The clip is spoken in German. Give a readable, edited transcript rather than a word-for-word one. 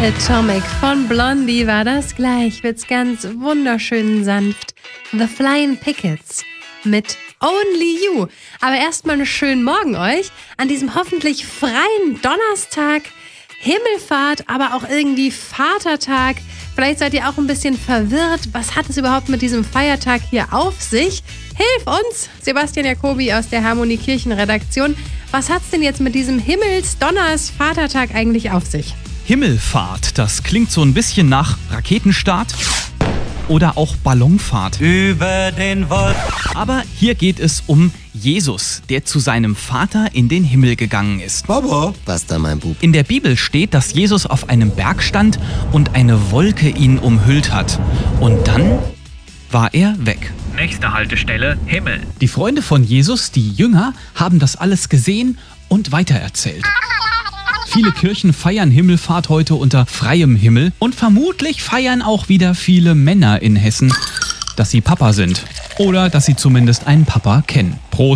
Atomic von Blondie war das. Gleich wird's ganz wunderschön sanft. The Flying Pickets mit Only You. Aber erstmal einen schönen Morgen euch an diesem hoffentlich freien Donnerstag. Himmelfahrt, aber auch irgendwie Vatertag. Vielleicht seid ihr auch ein bisschen verwirrt. Was hat es überhaupt mit diesem Feiertag hier auf sich? Hilf uns, Sebastian Jacobi aus der Harmonie Kirchenredaktion. Was hat's denn jetzt mit diesem Himmels-Donners-Vatertag eigentlich auf sich? Himmelfahrt, das klingt so ein bisschen nach Raketenstart oder auch Ballonfahrt. Über den Wolken. Aber hier geht es um Jesus, der zu seinem Vater in den Himmel gegangen ist. Baba, was da, mein Bub? In der Bibel steht, dass Jesus auf einem Berg stand und eine Wolke ihn umhüllt hat. Und dann war er weg. Nächste Haltestelle, Himmel. Die Freunde von Jesus, die Jünger, haben das alles gesehen und weitererzählt. Viele Kirchen feiern Himmelfahrt heute unter freiem Himmel und vermutlich feiern auch wieder viele Männer in Hessen, dass sie Papa sind oder dass sie zumindest einen Papa kennen. Prost!